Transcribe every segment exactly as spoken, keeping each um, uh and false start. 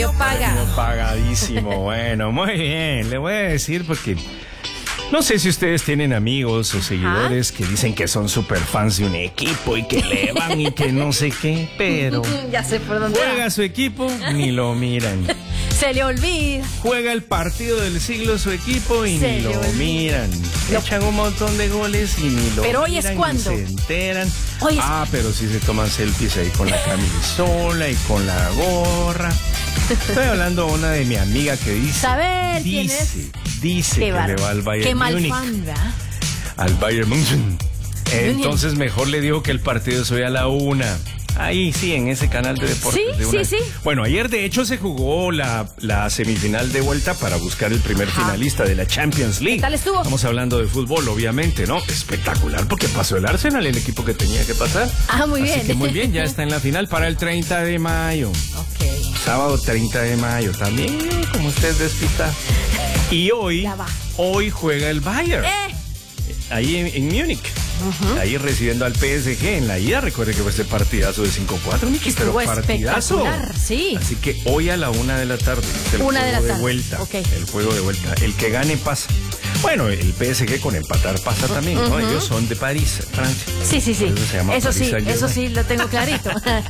Paga. Pagadísimo. Bueno, muy bien. Le voy a decir porque no sé si ustedes tienen amigos o seguidores que dicen que son super fans de un equipo y que le van y que no sé qué, pero ya sé por dónde juega va. su equipo, ni lo miran. Se le olvida. Juega el partido del siglo su equipo y Se ni le lo olvida. miran. Lo- Echan un montón de goles y ni lo Pero hoy miran. es ni cuando. se enteran. Hoy es- Ah, pero sí se toman selfies ahí con la camisola y con la gorra. Estoy hablando a una de mi amiga que dice. Saber quién dice, es. dice Qué que bárbaro. le va al Bayern Qué mal Múnich. fan, ¿verdad? Al Bayern München. Entonces mejor le digo que el partido es hoy a la una. Ahí sí, en ese canal de deportes. Sí, de una. sí, sí. Bueno, ayer de hecho se jugó la, la semifinal de vuelta para buscar el primer Ajá. finalista de la Champions League. ¿Qué tal estuvo? Estamos hablando de fútbol, obviamente, ¿no? Espectacular, porque pasó el Arsenal, el equipo que tenía que pasar. Ah, muy Así bien. que muy bien, ya está en la final para el treinta de mayo. Ok. Sábado treinta de mayo, también, eh, como usted despista. Y hoy, Ya va. hoy juega el Bayern. Eh, Ahí en, en Múnich. Ahí recibiendo al P S G en la ida. Recuerde que fue este partidazo de cinco cuatro, Miki, pero Estuvo partidazo. espectacular, sí. Así que hoy a la una de la tarde. es El Una juego de la de tarde, vuelta. ok. El juego de vuelta. El que gane pasa. Bueno, el P S G con empatar pasa también, ¿no? Ellos son de París, Francia. Sí, sí, sí. Por eso se llama Eso Paris sí, Saint-Germain. eso sí, lo tengo clarito.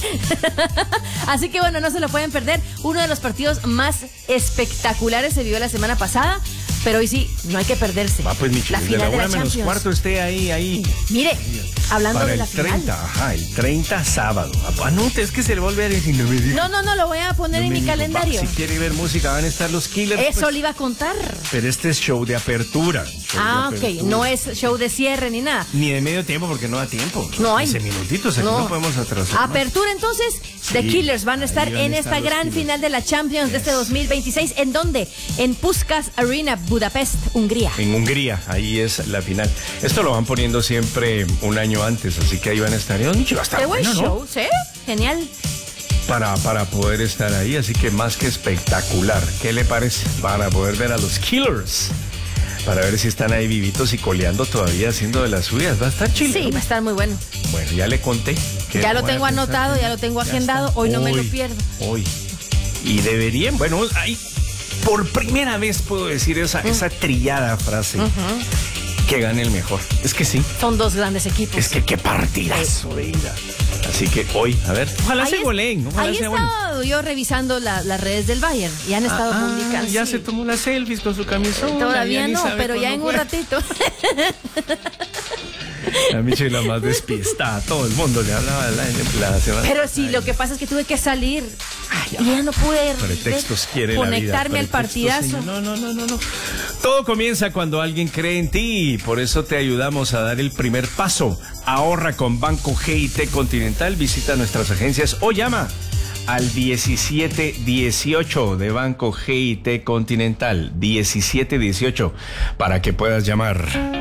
Así que bueno, no se lo pueden perder. Uno de los partidos más espectaculares se vivió la semana pasada, pero hoy sí, no hay que perderse. Va pues, Michi, la desde la final de una la menos Champions. cuarto esté ahí, ahí. Mire, hablando Para de el la treinta, final. ajá, el treinta sábado. Anote, es que se le va a olvidar y no me diga. No, no, no, lo voy a poner No en me mi diga, calendario. va, si quiere ver música, van a estar los Killers. Eso pues. le iba a contar. Pero este es show de apertura. show Ah, de ok, apertura. no es show de cierre ni nada. Ni de medio tiempo porque no da tiempo. No hay. quince minutitos, aquí no, podemos atrasar. más. Apertura entonces, The Sí, Killers van a estar ahí van a en estar esta los gran Killers. final de la Champions de este Yes. dos mil veintiséis. ¿En dónde? En Puskás Arena, Budapest, Hungría. En Hungría, ahí es la final. Esto lo van poniendo siempre un año antes, así que ahí van a estar. Y, va a estar Qué buen bueno, ¿no? show, ¿sí? Genial. Para, para poder estar ahí, así que más que espectacular. ¿Qué le parece? Para poder ver a los Killers. Para ver si están ahí vivitos y coleando todavía, haciendo de las suyas. Va a estar chido. Sí, va a estar muy bueno. Bueno, ya le conté. que Ya lo voy a tengo pensar anotado, que- ya lo tengo Ya agendado. está. Hoy no me lo Hoy, pierdo. Hoy. Y deberían, bueno, ahí por primera vez puedo decir esa, esa trillada frase. Que gane el mejor. Es que sí. Son dos grandes equipos. Es que qué partidazo de ida. Así que hoy, a ver, ojalá Ahí se es- goleen. Ojalá Ahí he sea bueno. estado yo revisando la- las redes del Bayern y han estado Ah, publicando. ya sí. se tomó las selfies con su camisola. Todavía ya ni no, sabe pero ya en cuándo un fue. ratito. La Michi la más despistada. Todo el mundo le hablaba de la, la semana. Pero sí, lo que pasa es que tuve que salir y ya no pude Pretextos ve, quiere conectarme la al vida. Pretextos, partidazo. señor. No, no, no, no, no. Todo comienza cuando alguien cree en ti. Por eso te ayudamos a dar el primer paso. Ahorra con Banco G I T Continental. Visita nuestras agencias o llama al diecisiete dieciocho de Banco G I T Continental. diecisiete dieciocho para que puedas llamar.